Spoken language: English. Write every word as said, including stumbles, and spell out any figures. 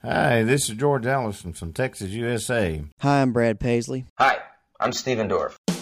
Hi, this is George Allison from Texas, U S A. Hi, I'm Brad Paisley. Hi, I'm Steven Dorff.